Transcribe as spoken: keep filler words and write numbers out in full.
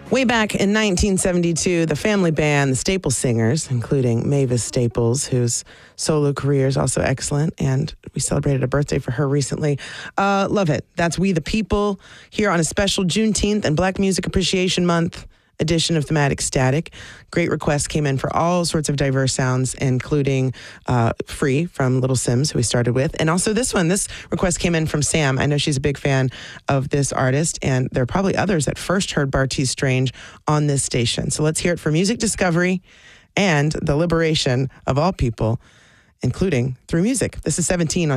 Way back in nineteen seventy-two, the family band, the Staples Singers, including Mavis Staples, whose solo career is also excellent, and we celebrated a birthday for her recently. Uh, love it. That's We the People here on a special Juneteenth and Black Music Appreciation Month edition of Thematic Static. Great requests came in for all sorts of diverse sounds, including uh, Free from Little Sims, who we started with. And also this one, this request came in from Sam. I know she's a big fan of this artist, and there are probably others that first heard Bartees Strange on this station. So let's hear it for music discovery and the liberation of all people, including through music. This is seventeen on